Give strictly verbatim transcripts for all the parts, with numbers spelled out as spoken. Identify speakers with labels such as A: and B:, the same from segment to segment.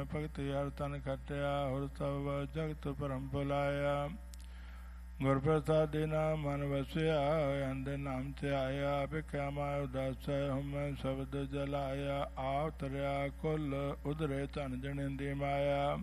A: ਭਗਤੀ ਹਰ ਤਨ ਖਟਿਆ, ਹੁਰ ਸਭ ਜਗਤ ਭਰਮ ਭੁਲਾਇਆ। ਗੁਰ ਪ੍ਰਸਾਦੀ ਨਾਮ ਮਨ ਵਸਿਆ, ਅੰਦੇ ਨਾਮ ਤੇ ਆਇਆ। ਭਿਖਿਆ ਮਾਇ ਉਦਾਸੈ ਹਉਮੈ ਸ਼ਬਦ ਜਲਾਇਆ, ਆਪ ਤਰਿਆ ਕੁਲ ਉਧਰੇ ਧਨ ਜਣਨ ਦੀ ਮਾਇਆ।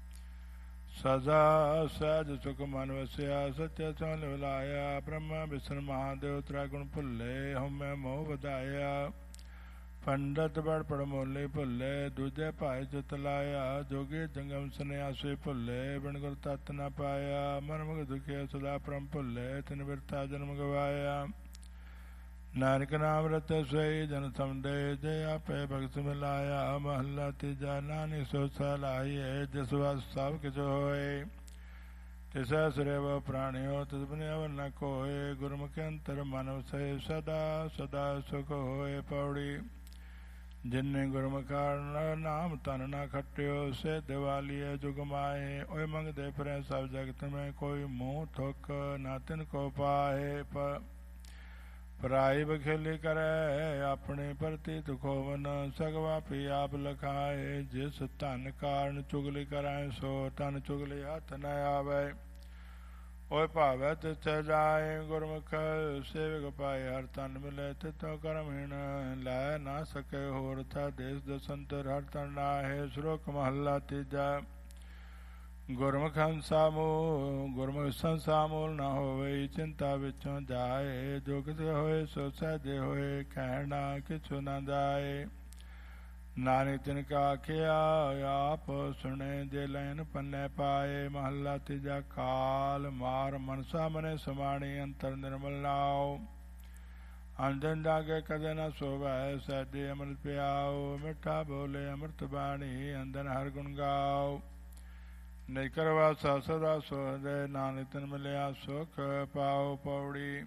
A: ਸਦਾ ਸਹਿਜ ਸੁਖ ਮਨ ਵਸਿਆ, ਸੱਚੇ ਸੋ ਲਿਵਲਾਇਆ। ਬ੍ਰਹਮਾ ਵਿਸ਼ਨ ਮਹਾਦੇਵ ਤ੍ਰੈਗੁਣ ਭੁੱਲੇ, ਹਉਮੈ ਮੋਹ ਵਧਾਇਆ। ਪੰਡਤ ਬੜ ਪੜਮੋਲੇ ਭੁੱਲੇ, ਦੂਜੇ ਭਾਈ ਚਿਤ ਲਾਇਆ। ਜੋਗੀ ਜੰਗਮ ਸੰਨਿਆਸੀ ਭੁੱਲੇ, ਬਿਨ ਗੁਰ ਤਤ ਨ ਪਾਇਆ। ਮਨ ਮੁਖ ਦੁਖਿਆ ਸਦਾ ਭਰਮ ਭੁੱਲੇ, ਤਿਨ ਬਿਰਥਾ ਜਨਮ ਗਵਾਇਆ। ਨਾਨਕ ਨਾਮ ਰਤਿ ਸੋਈ ਜਨ ਸਮਝੇ, ਜੇ ਆਪੇ ਭਗਤ ਮਿਲਾਇਆ। ਮਹੱਲਾ ਤੀਜਾ। ਨਾਨਕ ਸੋ ਸਲਾਹੀਏ, ਜਿਸ ਵਸ ਸਭ ਕਿਛ ਹੋਏ। ਤਿਸੈ ਸਰੇਵ ਪ੍ਰਾਣਿਓ, ਤਿਸ ਬਿਨਿ ਅਵਰ ਨ ਕੋਇ। ਗੁਰਮੁਖਿ ਅੰਤਰ ਮਨ ਵਸੈ, ਸਦਾ ਸਦਾ ਸੁਖ ਹੋਏ। ਪੌੜੀ। ਜਿਨੇ ਗੁਰਮੁਖਾਰ ਨਾਮ ਤਨ ਨਾ ਖਟਿਓ, ਸੇ ਦਿਵਾਲੀਏ ਜੁਗ ਮਾਏ। ਓਏ ਮੰਗਦੇ ਫਿਰੈ ਸਭ ਜਗਤ ਮੈਂ, ਕੋਈ ਮੂੰਹ ਥੁੱਕ ਨਾ ਤਿਨ ਕੋ ਪਾਏ। ਪਰਾਈ ਬਖੇਲੀ ਕਰੈ, ਆਪਣੇ ਪ੍ਰਤੀ ਦੁਖੋਵਨ। ਸਗਵਾ ਪੀ ਆਪ ਲਖਾਏ, ਜਿਸ ਧਨ ਕਾਰਨ ਚੁਗਲੀ ਕਰੈ, ਸੋ ਧਨ ਚੁਗਲੀ ਹੱਥ ਨ ਆਵੈ। ਓਏ ਭਾਵੈ ਤਿਥੈ ਜਾਏ, ਗੁਰਮੁਖ ਸੇਵਕ ਪਾਏ। ਹਰ ਤਨ ਮਿਲੇ ਤਿਥੋ ਕਰਮਹੀਣ, ਲੈ ਨਾ ਸਕੇ ਹੋਰ ਥਾ। ਦੇਸ ਦਸੰਤਰ ਹਰ ਤਨ ਨਾਹੇ, ਸ਼ਲੋਕ ਮਹੱਲਾ ਤੀਜਾ। ਗੁਰਮੁਖ ਹੰਸਾ ਮੂਲ, ਗੁਰਮੁਖ ਸੰਸਾ ਮੂਲ ਨਾ ਹੋਵੇ। ਚਿੰਤਾ ਵਿੱਚੋਂ ਜਾਏ, ਜੋ ਕਿਛ ਹੋਏ ਸੋ ਸਹਿਜੇ ਹੋਏ। ਕਹਿਣਾ ਕਿਛੁ ਨਾ ਜਾਏ, ਨਾਨਕ ਤਿਨ ਕਾ ਆਖਿਆ। ਆਪ ਸੁਣੇ ਜੇ ਲੈਨ ਪੰਨੇ ਪਾਏ। ਮਹੱਲਾ ਤੀਜਾ। ਕਾਲ ਮਾਰ ਮਨਸਾ ਮਨੇ ਸਮਾਣੀ, ਅੰਤਰ ਨਿਰਮਲ ਨਾਉ। ਅੰਜਨ ਜਾਗੇ ਕਦੇ ਨ ਸੋਵੈ, ਸਹਿਜੇ ਅੰਮ੍ਰਿਤ ਪਿਆਉ। ਮਿੱਠਾ ਬੋਲੇ ਅੰਮ੍ਰਿਤ ਬਾਣੀ, ਅੰਦਨ ਹਰ ਗੁਣ ਗਾਉ। ਨਿਕਰ ਵਾਸਾ ਸਦਾ ਸੋਹਦੇ, ਨਾਨਕ ਤਿਨ ਮਿਲਿਆ ਸੁਖ ਪਾਉ। ਪੌੜੀ।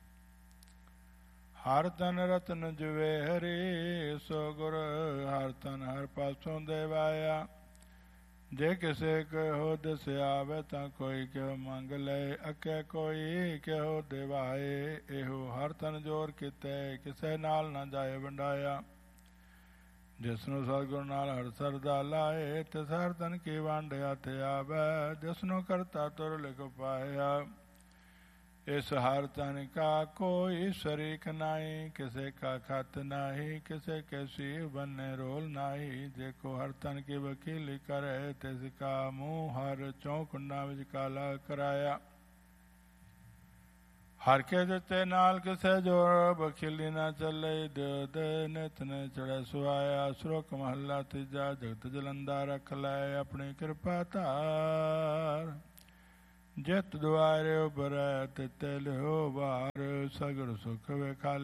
A: ਹਰ ਤਨ ਰਤਨ ਜੁਵੇ ਹਰੀ, ਸੋ ਗੁਰ ਹਰ ਤਨ ਹਰ ਪਾਸੋਂ ਦੇਵਾਇਆ। ਜੇ ਕਿਸੇ ਕੋ ਦਿਸ ਆਵੇ, ਤਾਂ ਕੋਈ ਕਿਉ ਮੰਗ ਲਏ। ਅਕੇ ਕੋਈ ਕਿਉ ਦੇਵਾਏ, ਇਹੋ ਹਰ ਤਨ ਜੋਰ ਕੀਤੇ। ਕਿਸੇ ਨਾਲ ਨਾ ਜਾਏ ਵੰਡਾਇਆ। ਜਿਸਨੂੰ ਸਤਿਗੁਰ ਨਾਲ ਹਰ ਸਰਦਾ ਲਾਏ, ਤਿਸ ਹਰ ਤਨ ਕੀ ਵੰਡ ਹੱਥ ਆਵੈ। ਜਿਸਨੂੰ ਕਰਤਾ ਤੁਰ ਲਿਖ ਪਾਇਆ, ਇਸ ਹਰ ਤਨ ਕਾ ਕੋਈ ਸ਼ਰੀਕ ਨਾਹੀ। ਕਿਸੇ ਕਾ ਖਤ ਨਾਹੀ, ਕਿਸੇ ਕੇ ਸੀਵ ਬੰਨੇ ਰੋਲ ਨਾਹੀ। ਜੇ ਕੋ ਹਰ ਤਨ ਕੀ ਵਕੀਲੀ ਕਰੇ, ਤਿਸ ਕਾ ਮੂੰਹ ਹਰ ਚੌਕੁੰਡਾ ਵਿੱਚ ਕਾਲਾ ਕਰਾਇਆ। ਹਰ ਕੇ ਦਿੱਤੇ ਨਾਲ ਕਿਸੇ ਜੋਰ, ਵਕੀਲੀ ਨਾ ਚੱਲੇ। ਦਿਓ ਦੇ ਨਿਤ ਨੇ ਚੜ੍ਹੈ ਸੁਆਇਆ। ਸ਼ਲੋਕ ਮਹੱਲਾ ਤੀਜਾ। ਜਗਤ ਜਲੰਦਾ ਰਖ ਲੈ, ਆਪਣੀ ਕਿਰਪਾ ਧਾਰ। ਜਿਤ ਦੁਆਰੇ ਉਬਰੈ, ਤਿਤੇ ਲਿਓ ਬਾਰ। ਸਗਲ ਸੁਖ ਵੇਖਾ